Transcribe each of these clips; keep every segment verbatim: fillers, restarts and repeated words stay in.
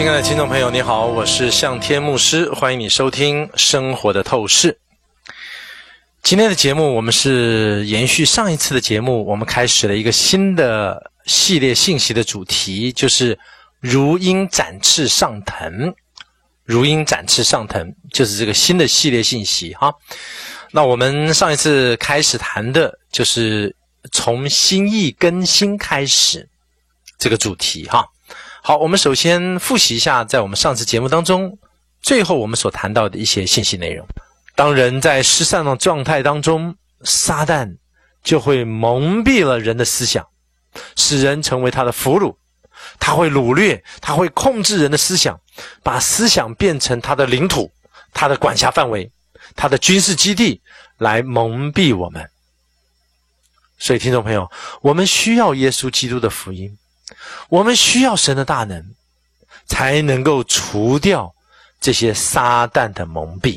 亲爱的听众朋友，你好，我是向天牧师，欢迎你收听生活的透视。今天的节目我们是延续上一次的节目，我们开始了一个新的系列信息的主题，就是如鹰展翅上腾。如鹰展翅上腾就是这个新的系列信息哈。那我们上一次开始谈的就是从心意更新开始这个主题哈。好，我们首先复习一下在我们上次节目当中最后我们所谈到的一些信息内容。当人在失散的状态当中，撒旦就会蒙蔽了人的思想，使人成为他的俘虏，他会掳掠，他会控制人的思想，把思想变成他的领土，他的管辖范围，他的军事基地，来蒙蔽我们。所以听众朋友，我们需要耶稣基督的福音，我们需要神的大能，才能够除掉这些撒旦的蒙蔽。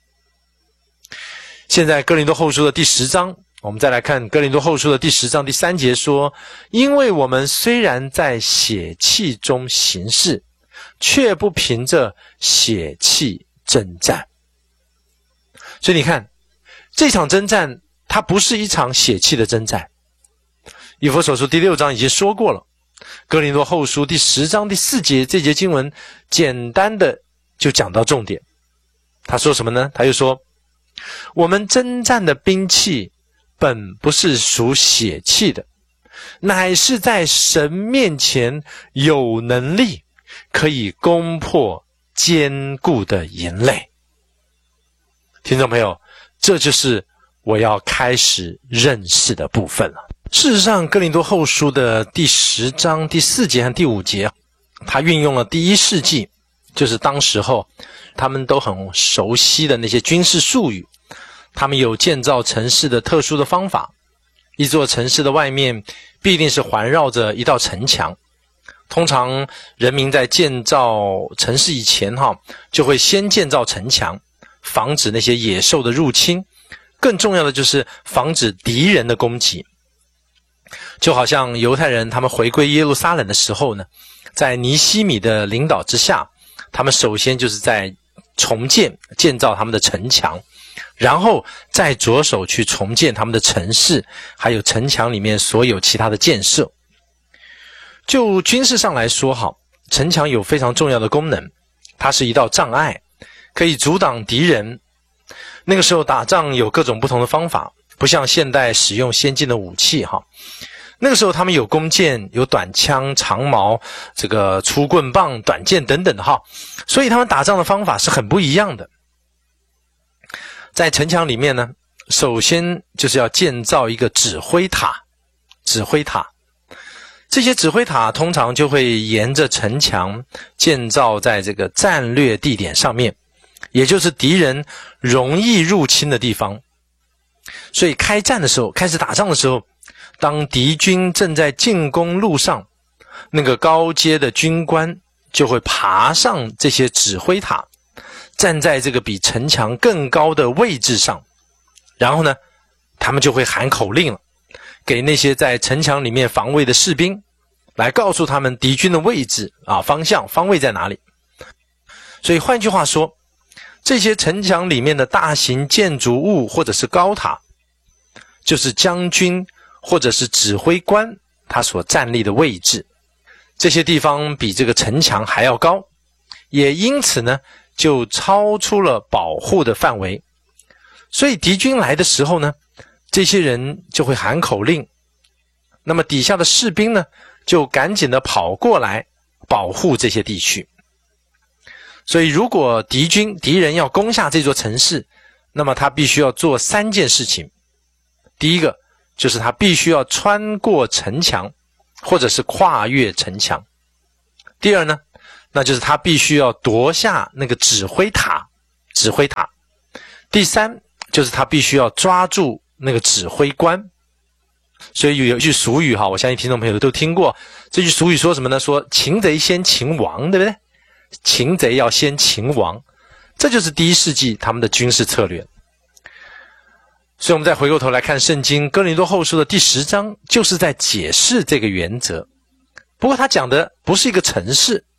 现在哥林多后书的第十章，我们再来看哥林多后书的第十章第三节说，因为我们虽然在血气中行事，却不凭着血气征战。所以你看，这场征战它不是一场血气的征战。以弗所书第六章已经说过了，哥林多后书第十章第四节，这节经文简单的就讲到重点。他说什么呢？他又说，我们征战的兵器本不是属血气的，乃是在神面前有能力，可以攻破坚固的营垒。听众朋友，这就是我要开始认识的部分了。事实上，哥林多后书的第十章第四节和第五节，他运用了第一世纪，就是当时候他们都很熟悉的那些军事术语。他们有建造城市的特殊的方法，一座城市的外面必定是环绕着一道城墙。通常人民在建造城市以前哈，就会先建造城墙，防止那些野兽的入侵，更重要的就是防止敌人的攻击。就好像犹太人他们回归耶路撒冷的时候呢，在尼希米的领导之下，他们首先就是在重建建造他们的城墙，然后再着手去重建他们的城市，还有城墙里面所有其他的建设。就军事上来说哈，城墙有非常重要的功能，它是一道障碍，可以阻挡敌人。那个时候打仗有各种不同的方法，不像现代使用先进的武器哈。那个时候他们有弓箭，有短枪、长矛，这个粗棍棒、短剑等等的哈，所以他们打仗的方法是很不一样的。在城墙里面呢，首先就是要建造一个指挥塔。指挥塔，这些指挥塔通常就会沿着城墙建造在这个战略地点上面，也就是敌人容易入侵的地方。所以开战的时候，开始打仗的时候，当敌军正在进攻路上，那个高阶的军官就会爬上这些指挥塔，站在这个比城墙更高的位置上，然后呢，他们就会喊口令了，给那些在城墙里面防卫的士兵，来告诉他们敌军的位置啊、方向、方位在哪里。所以换句话说，这些城墙里面的大型建筑物或者是高塔，就是将军或者是指挥官他所站立的位置。这些地方比这个城墙还要高，也因此呢就超出了保护的范围。所以敌军来的时候呢，这些人就会喊口令，那么底下的士兵呢就赶紧的跑过来保护这些地区。所以如果敌军敌人要攻下这座城市，那么他必须要做三件事情。第一个就是他必须要穿过城墙，或者是跨越城墙。第二呢，那就是他必须要夺下那个指挥塔，指挥塔。第三就是他必须要抓住那个指挥官。所以有一句俗语哈，我相信听众朋友都听过。这句俗语说什么呢？说擒贼先擒王，对不对？擒贼要先擒王，这就是第一世纪他们的军事策略。所以我们再回过头来看圣经哥林多后书的第十章，就是在解释这个原则。不过他讲的不是一个城市，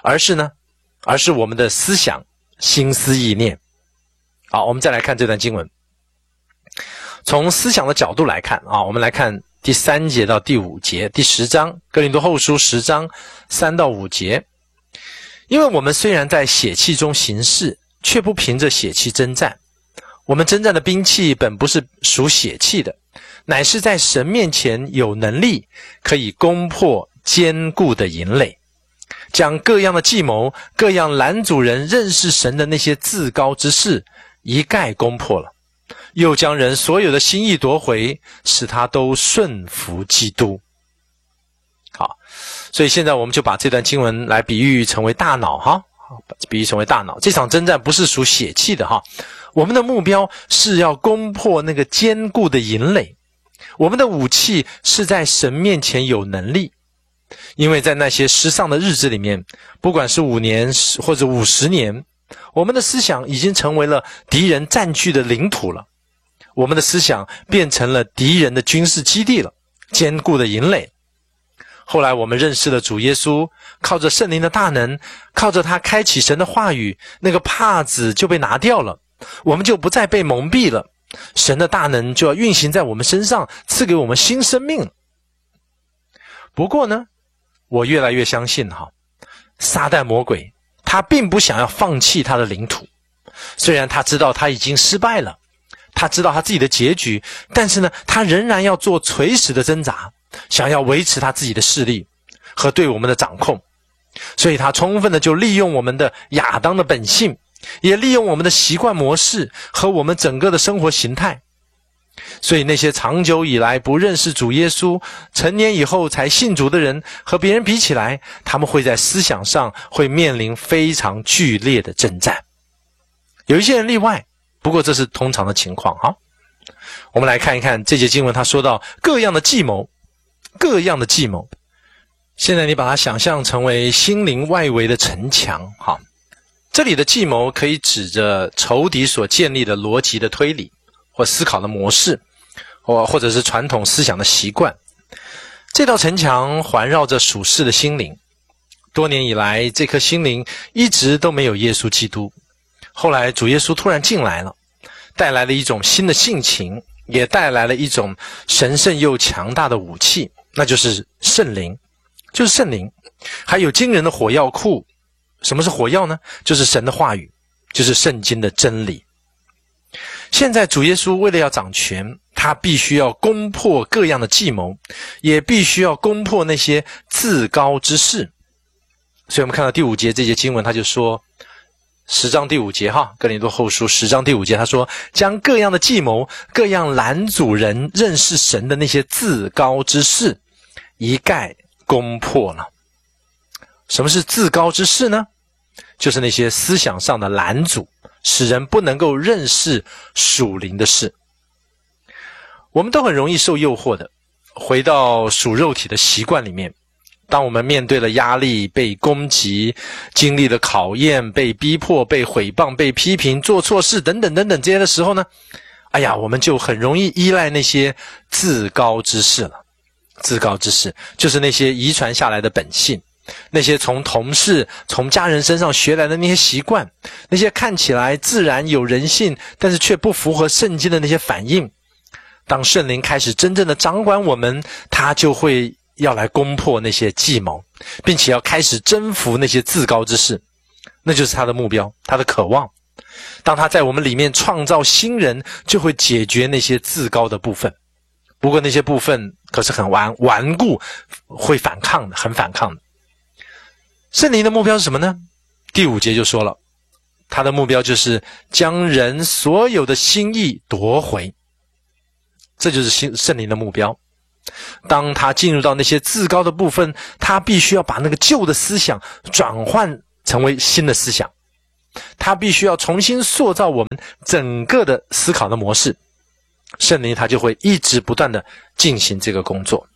而是呢，而是我们的思想、心思意念。好，我们再来看这段经文。从思想的角度来看啊，我们来看第三节到第五节，第十章哥林多后书十章三到五节。因为我们虽然在血气中行事，却不凭着血气征战。我们征战的兵器本不是属血气的，乃是在神面前有能力，可以攻破坚固的营垒，将各样的计谋、各样拦阻人认识神的那些自高之事一概攻破了，又将人所有的心意夺回，使他都顺服基督。好，所以现在我们就把这段经文来比喻成为大脑哈，比喻成为大脑。这场征战不是属血气的哈，我们的目标是要攻破那个坚固的营垒。我们的武器是在神面前有能力，因为在那些失丧的日子里面，不管是五年或者五十年，我们的思想已经成为了敌人占据的领土了，我们的思想变成了敌人的军事基地了，坚固的营垒。后来我们认识了主耶稣，靠着圣灵的大能，靠着他开启神的话语，那个帕子就被拿掉了，我们就不再被蒙蔽了，神的大能就要运行在我们身上，赐给我们新生命。不过呢，我越来越相信哈，撒旦魔鬼他并不想要放弃他的领土，虽然他知道他已经失败了，他知道他自己的结局，但是呢，他仍然要做垂死的挣扎，想要维持他自己的势力和对我们的掌控。所以他充分的就利用我们的亚当的本性，也利用我们的习惯模式和我们整个的生活形态。所以那些长久以来不认识主耶稣，成年以后才信主的人，和别人比起来，他们会在思想上会面临非常剧烈的征战。有一些人例外，不过这是通常的情况哈。我们来看一看这节经文，他说到各样的计谋，各样的计谋。现在你把它想象成为心灵外围的城墙哈。这里的计谋可以指着仇敌所建立的逻辑的推理，或思考的模式，或或者是传统思想的习惯。这道城墙环绕着属世的心灵，多年以来这颗心灵一直都没有耶稣基督。后来主耶稣突然进来了，带来了一种新的性情，也带来了一种神圣又强大的武器，那就是圣灵，就是圣灵，还有惊人的火药库。什么是火药呢？就是神的话语，就是圣经的真理。现在主耶稣为了要掌权，他必须要攻破各样的计谋，也必须要攻破那些自高之事。所以我们看到第五节这节经文，他就说十章第五节哈，哥林多后书十章第五节，他说将各样的计谋、各样拦阻人认识神的那些自高之事一概攻破了。什么是自高之事呢？就是那些思想上的拦阻，使人不能够认识属灵的事。我们都很容易受诱惑的，回到属肉体的习惯里面。当我们面对了压力、被攻击、经历了考验、被逼迫、被毁谤、被批评、做错事等等等等这些的时候呢，哎呀，我们就很容易依赖那些自高之事了。自高之事就是那些遗传下来的本性，那些从同事、从家人身上学来的那些习惯，那些看起来自然有人性，但是却不符合圣经的那些反应。当圣灵开始真正的掌管我们，他就会要来攻破那些计谋，并且要开始征服那些自高之事，那就是他的目标，他的渴望。当他在我们里面创造新人，就会解决那些自高的部分。不过那些部分可是很顽顽固，会反抗的，很反抗的。圣灵的目标是什么呢？第五节就说了，他的目标就是将人所有的心意夺回，这就是圣灵的目标。当他进入到那些自高的部分，他必须要把那个旧的思想转换成为新的思想，他必须要重新塑造我们整个的思考的模式。圣灵他就会一直不断的进行这个工作。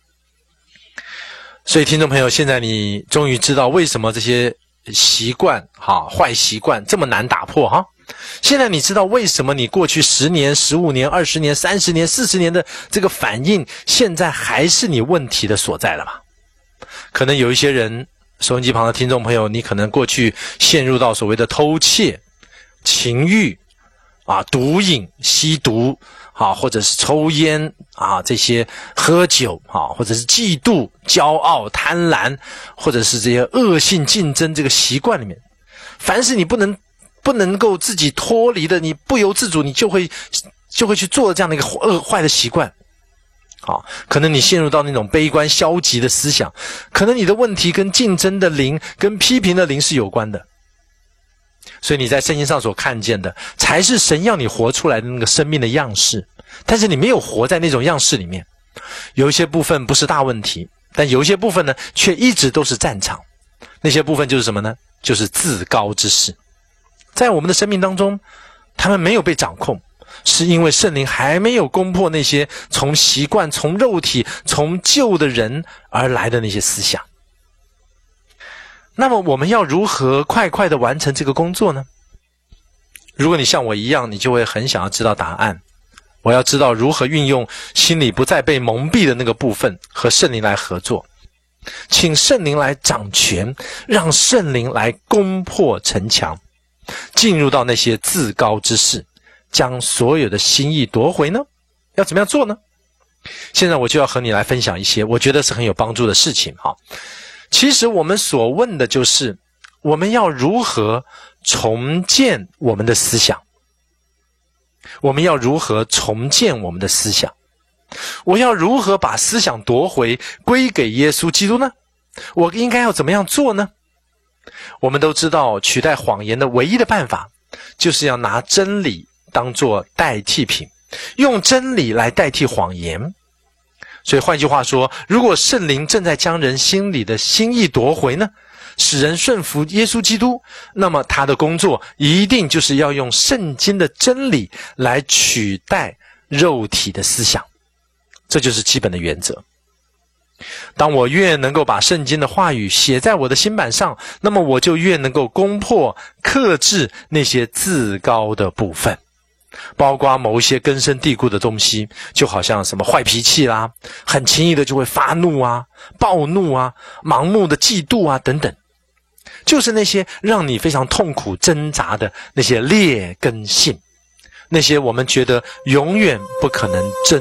所以听众朋友，现在你终于知道为什么这些习惯哈坏习惯这么难打破哈。现在你知道为什么你过去十年、十五年、二十年、三十年、四十年的这个反应，现在还是你问题的所在了吧？可能有一些人收音机旁的听众朋友，你可能过去陷入到所谓的偷窃、情欲啊、毒瘾、吸毒啊，或者是抽烟啊，这些喝酒啊，或者是嫉妒、骄傲、贪婪，或者是这些恶性竞争这个习惯里面，凡是你不能不能够自己脱离的，你不由自主，你就会就会去做这样的一个恶坏的习惯。好，可能你陷入到那种悲观消极的思想，可能你的问题跟竞争的灵、跟批评的灵是有关的。所以你在圣经上所看见的，才是神要你活出来的那个生命的样式。但是你没有活在那种样式里面，有一些部分不是大问题，但有一些部分呢，却一直都是战场。那些部分就是什么呢？就是自高之事。在我们的生命当中，他们没有被掌控，是因为圣灵还没有攻破那些从习惯、从肉体、从旧的人而来的那些思想。那么我们要如何快快的完成这个工作呢？如果你像我一样，你就会很想要知道答案。我要知道如何运用心里不再被蒙蔽的那个部分，和圣灵来合作，请圣灵来掌权，让圣灵来攻破城墙，进入到那些自高之事，将所有的心意夺回呢？要怎么样做呢？现在我就要和你来分享一些我觉得是很有帮助的事情哈。其实我们所问的就是，我们要如何重建我们的思想？我们要如何重建我们的思想？我要如何把思想夺回，归给耶稣基督呢？我应该要怎么样做呢？我们都知道，取代谎言的唯一的办法，就是要拿真理当作代替品，用真理来代替谎言。所以换句话说，如果圣灵正在将人心里的心意夺回呢，使人顺服耶稣基督，那么他的工作一定就是要用圣经的真理来取代肉体的思想，这就是基本的原则。当我越能够把圣经的话语写在我的心板上，那么我就越能够攻破、克制那些自高的部分，包括某一些根深蒂固的东西，就好像什么坏脾气啦，很轻易的就会发怒啊、暴怒啊、盲目的嫉妒啊等等，就是那些让你非常痛苦挣扎的那些劣根性，那些我们觉得永远不可能真